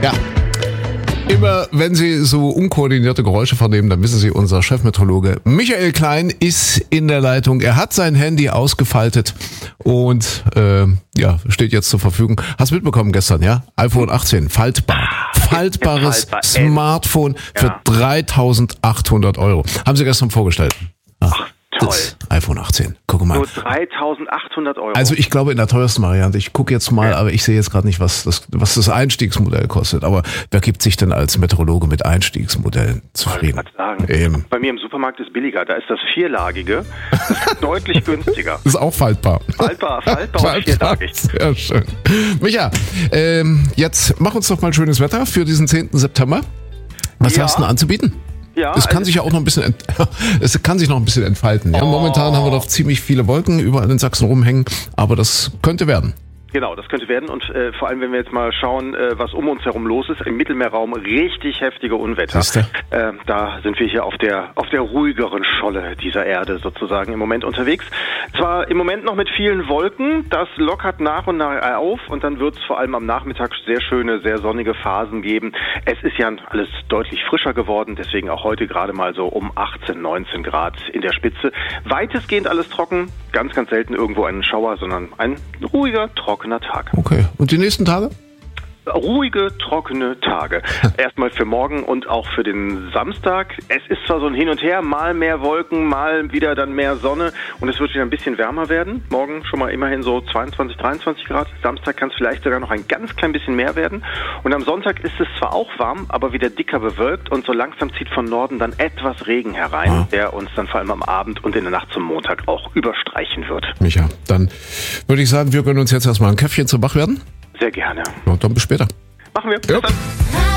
Ja. Immer wenn Sie so unkoordinierte Geräusche vernehmen, dann wissen Sie, unser Chefmeteorologe Michael Klein ist in der Leitung. Er hat sein Handy ausgefaltet und steht jetzt zur Verfügung. Hast du mitbekommen gestern, ja? iPhone 18, faltbar. Faltbares Smartphone für 3.800 Euro. Haben Sie gestern vorgestellt. Ach, toll. Das iPhone 18. Guck mal. Nur 3.800 Euro. Also ich glaube in der teuersten Variante. Ich gucke jetzt mal, aber ich sehe jetzt gerade nicht, was das Einstiegsmodell kostet. Aber wer gibt sich denn als Meteorologe mit Einstiegsmodellen zufrieden? Ich sagen. Eben. Bei mir im Supermarkt ist billiger. Da ist das vierlagige deutlich günstiger. Ist auch faltbar. Faltbar und vierlagig. Sehr schön. Micha, jetzt mach uns doch mal schönes Wetter für diesen 10. September. Was hast du denn anzubieten? Ja, es kann sich ja auch noch ein bisschen, entfalten. Ja, momentan haben wir doch ziemlich viele Wolken überall in Sachsen rumhängen, aber das könnte werden. Genau, das könnte werden und vor allem, wenn wir jetzt mal schauen, was um uns herum los ist, im Mittelmeerraum richtig heftige Unwetter. Da sind wir hier auf der ruhigeren Scholle dieser Erde sozusagen im Moment unterwegs. Zwar im Moment noch mit vielen Wolken, das lockert nach und nach auf und dann wird es vor allem am Nachmittag sehr schöne, sehr sonnige Phasen geben. Es ist ja alles deutlich frischer geworden, deswegen auch heute gerade mal so um 18, 19 Grad in der Spitze. Weitestgehend alles trocken, ganz, ganz selten irgendwo einen Schauer, sondern ein ruhiger, trockener Tag. Okay. Und die nächsten Tage? Ruhige, trockene Tage. Erstmal für morgen und auch für den Samstag. Es ist zwar so ein Hin und Her, mal mehr Wolken, mal wieder dann mehr Sonne und es wird wieder ein bisschen wärmer werden. Morgen schon mal immerhin so 22, 23 Grad. Samstag kann es vielleicht sogar noch ein ganz klein bisschen mehr werden. Und am Sonntag ist es zwar auch warm, aber wieder dicker bewölkt und so langsam zieht von Norden dann etwas Regen herein, der uns dann vor allem am Abend und in der Nacht zum Montag auch überstreichen wird. Micha, dann würde ich sagen, wir gönnen uns jetzt erstmal ein Käffchen zum Wachwerden. Sehr gerne. Und dann bis später. Machen wir. Bis dann.